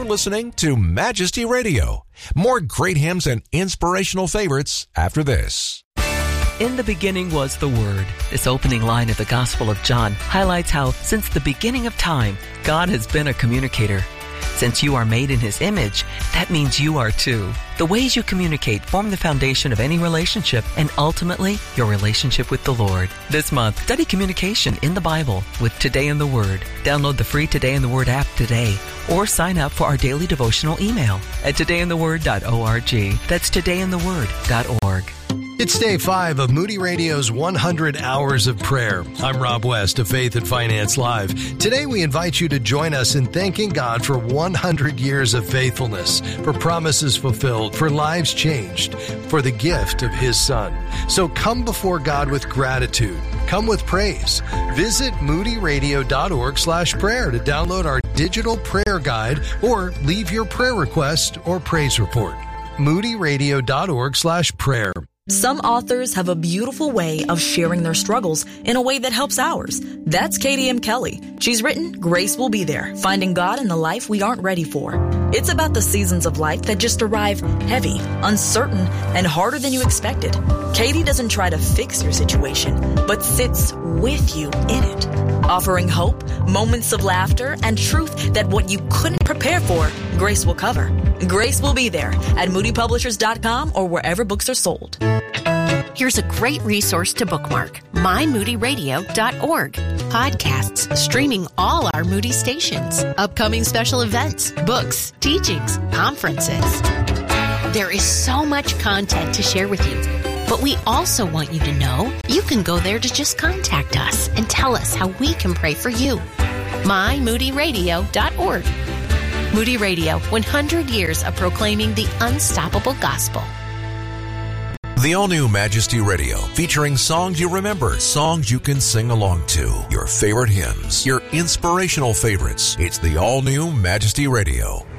listening to Majesty Radio. More great hymns and inspirational favorites after this. In the beginning was the Word. This opening line of the Gospel of John highlights how, since the beginning of time, God has been a communicator. Since you are made in His image, that means you are too. The ways you communicate form the foundation of any relationship and ultimately your relationship with the Lord. This month, study communication in the Bible with Today in the Word. Download the free Today in the Word app today or sign up for our daily devotional email at todayintheword.org. That's todayintheword.org. It's day 5 of Moody Radio's 100 Hours of Prayer. I'm Rob West of Faith and Finance Live. Today we invite you to join us in thanking God for 100 years of faithfulness, for promises fulfilled, for lives changed, for the gift of His Son. So come before God with gratitude. Come with praise. Visit moodyradio.org/prayer to download our digital prayer guide or leave your prayer request or praise report. moodyradio.org/prayer. Some authors have a beautiful way of sharing their struggles in a way that helps ours. That's Katie M. Kelly. She's written Grace Will Be There, Finding God in the Life We Aren't Ready For. It's about the seasons of life that just arrive heavy, uncertain, and harder than you expected. Katie doesn't try to fix your situation, but sits with you in it, offering hope, moments of laughter, and truth that what you couldn't prepare for, Grace will cover. Grace Will Be There at moodypublishers.com or wherever books are sold. Here's a great resource to bookmark, mymoodyradio.org. Podcasts streaming all our Moody stations, upcoming special events, books, teachings, conferences. There is so much content to share with you, but we also want you to know you can go there to just contact us and tell us how we can pray for you. mymoodyradio.org. Moody Radio, 100 years of proclaiming the unstoppable gospel. The all-new Majesty Radio, featuring songs you remember, songs you can sing along to, your favorite hymns, your inspirational favorites. It's the all-new Majesty Radio.